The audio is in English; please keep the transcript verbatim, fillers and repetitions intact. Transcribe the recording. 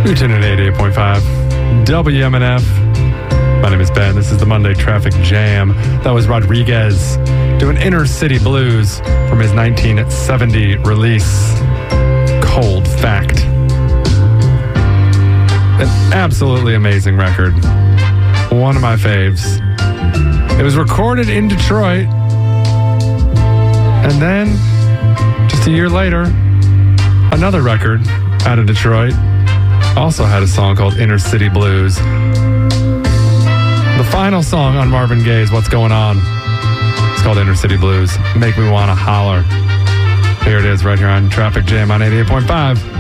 You're tuning in to eighty-eight point five W M N F. My name is Ben. This is the Monday Traffic Jam. That was Rodriguez doing Inner City Blues from his nineteen seventy release, Cold Fact. An absolutely amazing record. One of my faves. It was recorded in Detroit. And then, just a year later, another record out of Detroit also had a song called Inner City Blues. The final song on Marvin Gaye's What's Going On. It's called Inner City Blues. Make Me Wanna Holler. Here it is right here on Traffic Jam on eighty-eight point five.